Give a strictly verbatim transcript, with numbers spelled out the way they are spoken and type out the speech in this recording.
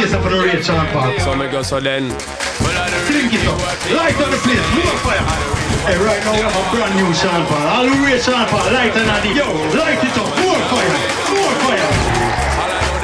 place up on the radio, Sean Paul. So me go so then. Drink it up. Light on the place. More fire. Hey, right now we have a brand new Sean Paul. All the way Sean Paul. Light on the. Yo, light it up.